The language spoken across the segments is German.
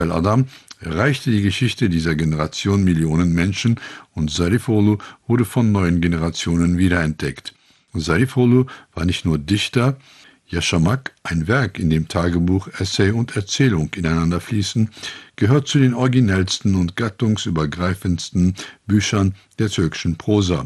Adam erreichte die Geschichte dieser Generation Millionen Menschen und Zarifoglu wurde von neuen Generationen wiederentdeckt. Zarifoglu war nicht nur Dichter, Yaşamak, ein Werk, in dem Tagebuch, Essay und Erzählung ineinander fließen, gehört zu den originellsten und gattungsübergreifendsten Büchern der türkischen Prosa.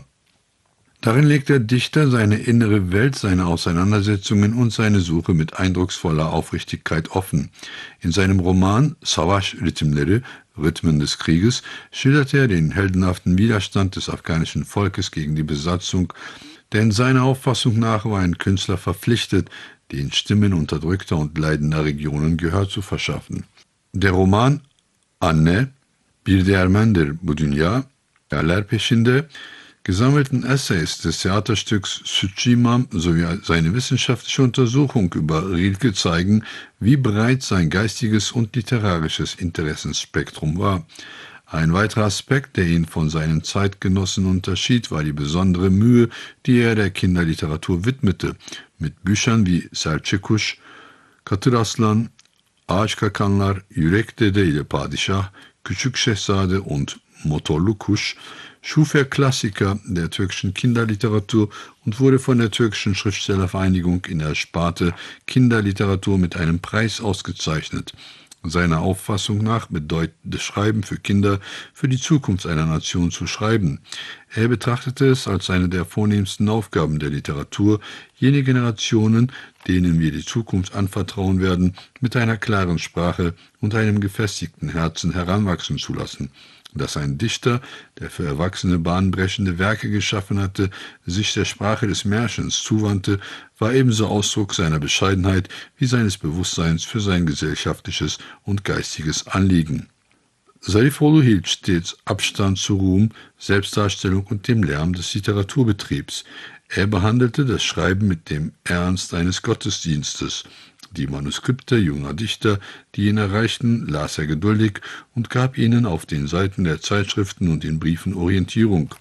Darin legt der Dichter seine innere Welt, seine Auseinandersetzungen und seine Suche mit eindrucksvoller Aufrichtigkeit offen. In seinem Roman Savaş Ritimleri, Rhythmen des Krieges, schildert er den heldenhaften Widerstand des afghanischen Volkes gegen die Besatzung, denn seiner Auffassung nach war ein Künstler verpflichtet, den Stimmen unterdrückter und leidender Regionen Gehör zu verschaffen. Der Roman Anne, Bir Değirmendir bu Dünya, Yerler peşinde, gesammelten Essays des Theaterstücks Sütçü İmam sowie seine wissenschaftliche Untersuchung über Rilke zeigen, wie breit sein geistiges und literarisches Interessensspektrum war. Ein weiterer Aspekt, der ihn von seinen Zeitgenossen unterschied, war die besondere Mühe, die er der Kinderliteratur widmete. Mit Büchern wie Selçukkuş, Katır Aslan, Ağaç Kakanlar, Yürek Dede ile Padişah, Küçük Şehzade und Motorlu Kuş schuf er Klassiker der türkischen Kinderliteratur und wurde von der türkischen Schriftstellervereinigung in der Sparte Kinderliteratur mit einem Preis ausgezeichnet. Seiner Auffassung nach bedeutet Schreiben für Kinder, für die Zukunft einer Nation zu schreiben. Er betrachtete es als eine der vornehmsten Aufgaben der Literatur, jene Generationen, denen wir die Zukunft anvertrauen werden, mit einer klaren Sprache und einem gefestigten Herzen heranwachsen zu lassen. Dass ein Dichter, der für Erwachsene bahnbrechende Werke geschaffen hatte, sich der Sprache des Märchens zuwandte, war ebenso Ausdruck seiner Bescheidenheit wie seines Bewusstseins für sein gesellschaftliches und geistiges Anliegen. Zarifoglu hielt stets Abstand zu Ruhm, Selbstdarstellung und dem Lärm des Literaturbetriebs. Er behandelte das Schreiben mit dem Ernst eines Gottesdienstes. Die Manuskripte junger Dichter, die ihn erreichten, las er geduldig und gab ihnen auf den Seiten der Zeitschriften und in Briefen Orientierung.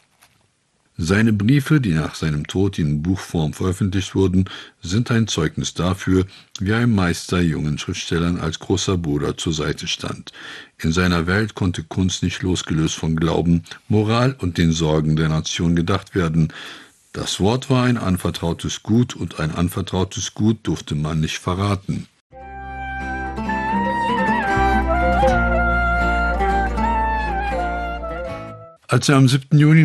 Seine Briefe, die nach seinem Tod in Buchform veröffentlicht wurden, sind ein Zeugnis dafür, wie ein Meister jungen Schriftstellern als großer Bruder zur Seite stand. In seiner Welt konnte Kunst nicht losgelöst von Glauben, Moral und den Sorgen der Nation gedacht werden. Das Wort war ein anvertrautes Gut und ein anvertrautes Gut durfte man nicht verraten. Als er am 7. Juni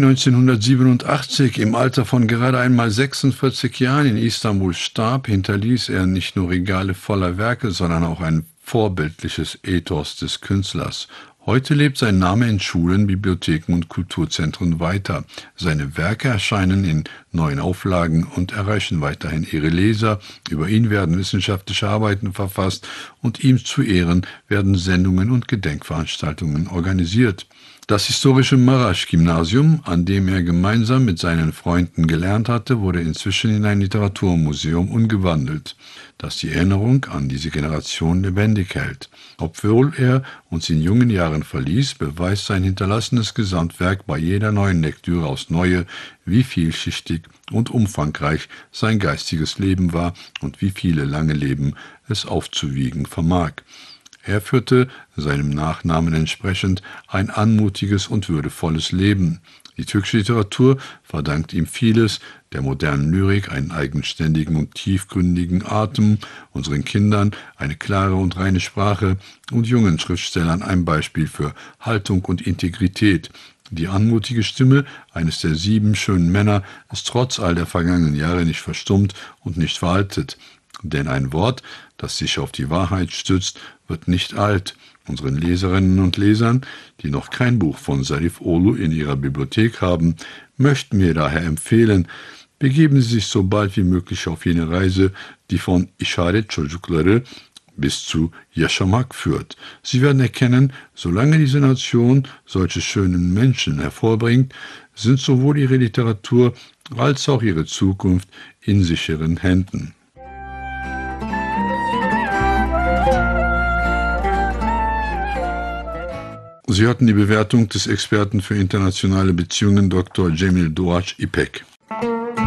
1987 im Alter von gerade einmal 46 Jahren in Istanbul starb, hinterließ er nicht nur Regale voller Werke, sondern auch ein vorbildliches Ethos des Künstlers. Heute lebt sein Name in Schulen, Bibliotheken und Kulturzentren weiter. Seine Werke erscheinen in neuen Auflagen und erreichen weiterhin ihre Leser. Über ihn werden wissenschaftliche Arbeiten verfasst und ihm zu Ehren werden Sendungen und Gedenkveranstaltungen organisiert. Das historische Maraş-Gymnasium, an dem er gemeinsam mit seinen Freunden gelernt hatte, wurde inzwischen in ein Literaturmuseum umgewandelt, das die Erinnerung an diese Generation lebendig hält. Obwohl er uns in jungen Jahren verließ, beweist sein hinterlassenes Gesamtwerk bei jeder neuen Lektüre aufs Neue, wie vielschichtig und umfangreich sein geistiges Leben war und wie viele lange Leben es aufzuwiegen vermag. Er führte, seinem Nachnamen entsprechend, ein anmutiges und würdevolles Leben. Die türkische Literatur verdankt ihm vieles, der modernen Lyrik einen eigenständigen und tiefgründigen Atem, unseren Kindern eine klare und reine Sprache und jungen Schriftstellern ein Beispiel für Haltung und Integrität. Die anmutige Stimme eines der 7 schönen Männer ist trotz all der vergangenen Jahre nicht verstummt und nicht veraltet. Denn ein Wort, das sich auf die Wahrheit stützt, wird nicht alt. Unseren Leserinnen und Lesern, die noch kein Buch von Zarifoglu in ihrer Bibliothek haben, möchten wir daher empfehlen, begeben Sie sich so bald wie möglich auf jene Reise, die von İşaret Çocukları bis zu Yaşamak führt. Sie werden erkennen, solange diese Nation solche schönen Menschen hervorbringt, sind sowohl ihre Literatur als auch ihre Zukunft in sicheren Händen. Sie hatten die Bewertung des Experten für internationale Beziehungen Dr. Cemil Doğaç İpek.